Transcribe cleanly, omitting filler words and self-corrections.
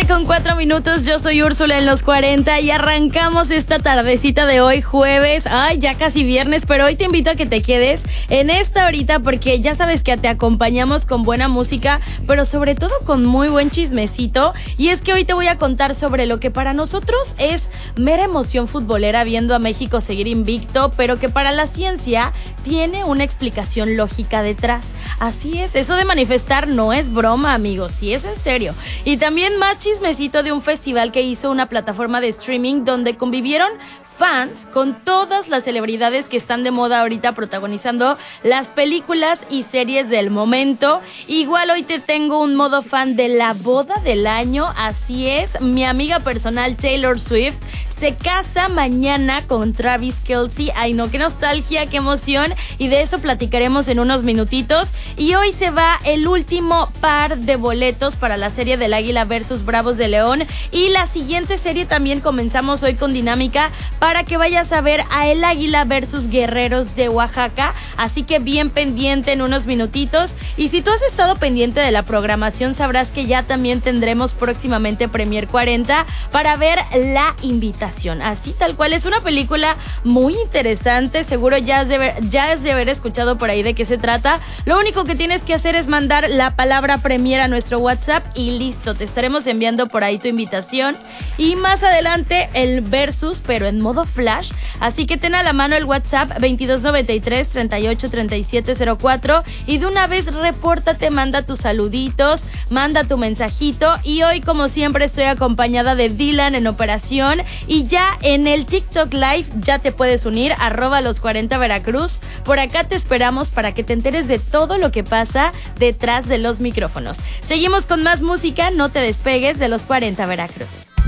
9:04, yo soy Úrsula en los 40 y arrancamos esta tardecita de hoy, jueves. Ay, ya casi viernes, pero hoy te invito a que te quedes en esta horita porque ya sabes que te acompañamos con buena música, pero sobre todo con muy buen chismecito. Y es que hoy te voy a contar sobre lo que para nosotros es mera emoción futbolera viendo a México seguir invicto, pero que para la ciencia tiene una explicación lógica detrás. Así es, eso de manifestar no es broma, amigos, sí es en serio. Y también más chismecito de un festival que hizo una plataforma de streaming donde convivieron fans con todas las celebridades que están de moda ahorita protagonizando las películas y series del momento. Igual hoy te tengo un modo fan de la boda del año, así es, mi amiga personal Taylor Swift se casa mañana con Travis Kelce. Ay no, qué nostalgia, qué emoción, y de eso platicaremos en unos minutitos. Y hoy se va el último par de boletos para la serie del Águila versus Bravos de León, y la siguiente serie también comenzamos hoy con dinámica para que vayas a ver a el Águila versus Guerreros de Oaxaca, así que bien pendiente en unos minutitos. Y si tú has estado pendiente de la programación, sabrás que ya también tendremos próximamente Premier 40 para ver La Invitación, así tal cual. Es una película muy interesante, seguro ya has de haber escuchado por ahí de qué se trata. Lo único que tienes que hacer es mandar la palabra Premier a nuestro WhatsApp y listo, te estaremos enviando por ahí tu invitación. Y más adelante el versus, pero en modo flash, así que ten a la mano el WhatsApp 2293 38 37 04 y de una vez repórtate, manda tus saluditos, manda tu mensajito. Y hoy, como siempre, estoy acompañada de Dylan en operación, y ya en el TikTok Live ya te puedes unir, @los40 Veracruz. Por acá te esperamos para que te enteres de todo lo que pasa detrás de los micrófonos. Seguimos con más música, no te despegues de los 40 Veracruz.